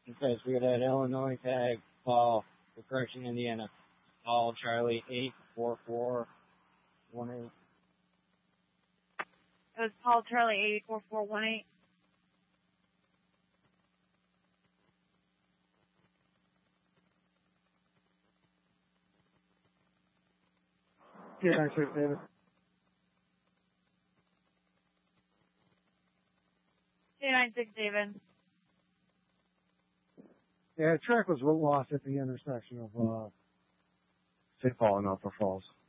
Chris, we got an Illinois tag, Paul, for correction, Indiana. Paul Charlie 84418. It was Paul Charlie 84418. Yeah, 96, David. David. Yeah, track was lost at the intersection of St. Paul and Upper Falls.